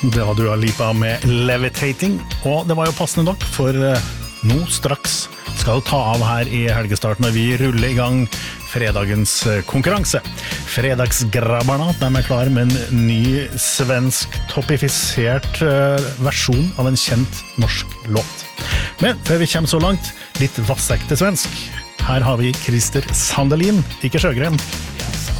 Det var Dua Lipa med Levitating, og det var jo passende nok, for nå straks skal det ta av her I helgestart når vi ruller I gang fredagens konkurranse. Fredagsgrabbarna, de klar med en ny svensk toppifisert versjon av en kjent norsk låt. Men før vi kommer så langt, litt vassekte svensk. Her har vi Christer Sandelin, ikke Sjøgren.